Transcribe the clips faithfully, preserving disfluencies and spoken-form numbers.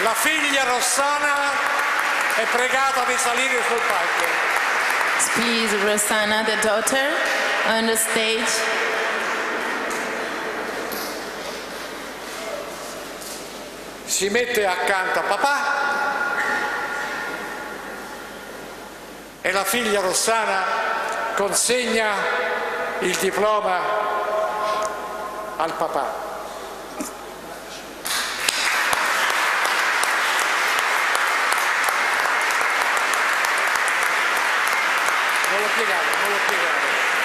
La figlia Rossana è pregata di salire sul palco. Please, Rosanna, the daughter, on the stage. Si mette accanto a papà e la figlia Rossana consegna il diploma al papà. Non lo piegare, non lo piegare.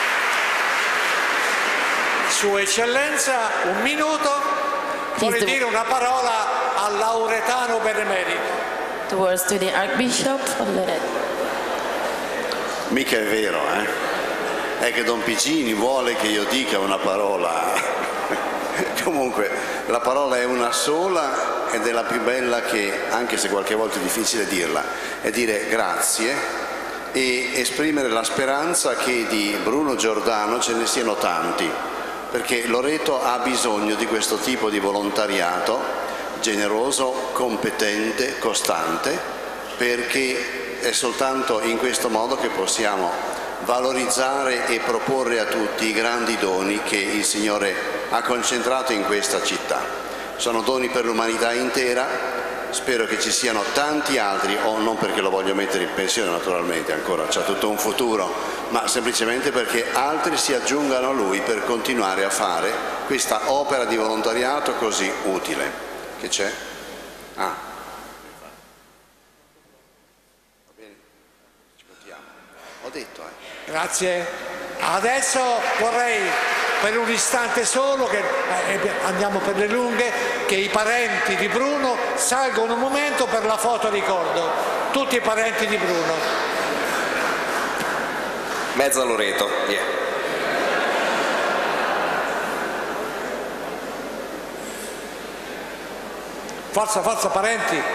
Sua Eccellenza, un minuto, vuole dire una parola al lauretano benemerito. The words to the Archbishop of Loreto. Mica è vero, eh? È che Don Picini vuole che io dica una parola. Comunque, la parola è una sola ed è la più bella che, anche se qualche volta è difficile dirla, è dire grazie e esprimere la speranza che di Bruno Giordano ce ne siano tanti, perché Loreto ha bisogno di questo tipo di volontariato generoso, competente, costante, perché è soltanto in questo modo che possiamo valorizzare e proporre a tutti i grandi doni che il Signore ha concentrato in questa città. Sono doni per l'umanità intera. Spero che ci siano tanti altri, o non perché lo voglio mettere in pensione naturalmente, ancora c'ha tutto un futuro, ma semplicemente perché altri si aggiungano a lui per continuare a fare questa opera di volontariato così utile. Che c'è? Ah. Va bene? Ci contiamo. Ho detto, eh. Grazie. Adesso vorrei per un istante solo, che eh, andiamo per le lunghe, che i parenti di Bruno salgono un momento per la foto ricordo. Tutti i parenti di Bruno. Mezza Loreto, yeah. Forza, forza parenti.